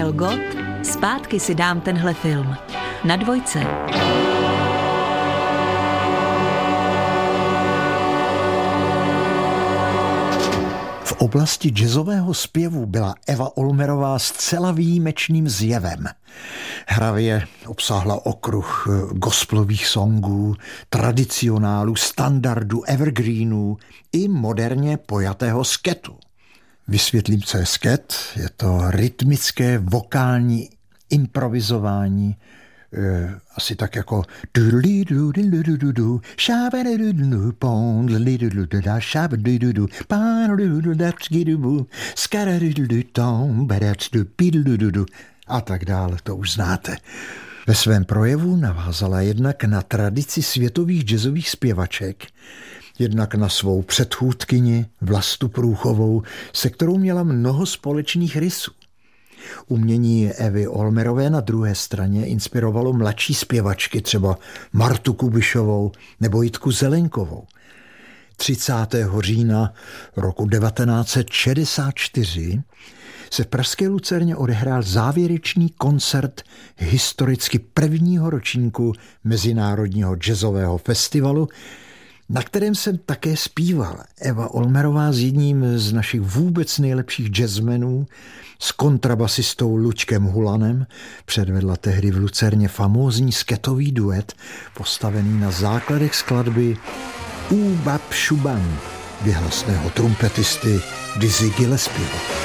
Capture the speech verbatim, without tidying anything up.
Karel Gott, Zpátky si dám tenhle film. Na Dvojce. V oblasti jazzového zpěvu byla Eva Olmerová zcela výjimečným zjevem. Hravě obsáhla okruh gospelových songů, tradicionálů, standardů, evergreenů i moderně pojatého sketu. Vysvětlím, co je sket. Je to rytmické vokální improvizování, e, asi tak jako a tak dále, to už znáte. Ve svém projevu navázala jednak na tradici světových jazzových zpěvaček, jednak na svou předchůdkyni Vlastu Průchovou, se kterou měla mnoho společných rysů. Umění Evy Olmerové na druhé straně inspirovalo mladší zpěvačky, třeba Martu Kubišovou nebo Jitku Zelenkovou. třicátého října roku devatenáct set šedesát čtyři se v pražské Lucerně odehrál závěrečný koncert historicky prvního ročníku Mezinárodního jazzového festivalu, na kterém jsem také zpíval. Eva Olmerová s jedním z našich vůbec nejlepších jazzmenů, s kontrabasistou Luďkem Hulanem, předvedla tehdy v Lucerně famózní sketový duet, postavený na základech skladby Ubab Šuban, vyhlasného trumpetisty Dizzy Gillespieva.